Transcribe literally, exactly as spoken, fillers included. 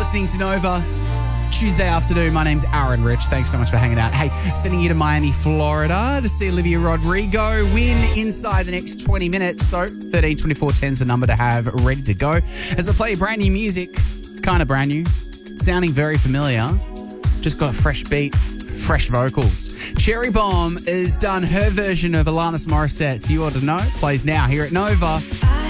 listening to Nova. Tuesday afternoon, my name's Aaron Rich. Thanks so much for hanging out. Hey, sending you to Miami, Florida to see Olivia Rodrigo win inside the next twenty minutes. So thirteen twenty-four ten is the number to have ready to go. As I play brand new music, kind of brand new, sounding very familiar. Just got a fresh beat, fresh vocals. Cherry Bomb has done her version of Alanis Morissette's You Ought to Know. Plays now here at Nova.